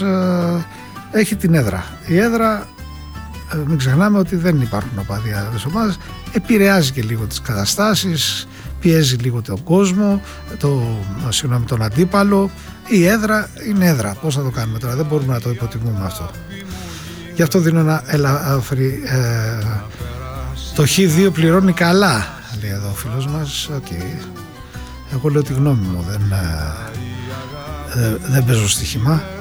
έχει την έδρα. Η έδρα, μην ξεχνάμε ότι δεν υπάρχουν οπαδοί άλλες ομάδες, επηρεάζει και λίγο τις καταστάσεις, πιέζει λίγο τον κόσμο, τον αντίπαλο. Η έδρα είναι έδρα. Πώς θα το κάνουμε τώρα, δεν μπορούμε να το υποτιμούμε αυτό. Γι' αυτό δίνω ένα ελαφρύ. Το Χ2 πληρώνει καλά, λέει εδώ ο φίλος μας. Εγώ λέω τη γνώμη μου, δεν παίζω στοίχημα.